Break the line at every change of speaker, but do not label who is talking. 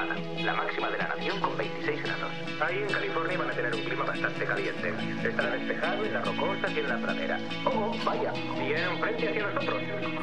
Nevada, la máxima de la nación con 26 grados.
Ahí en California van a tener un clima bastante caliente. Estará despejado en las rocosas y en la pradera. Oh, vaya, vienen frente hacia nosotros.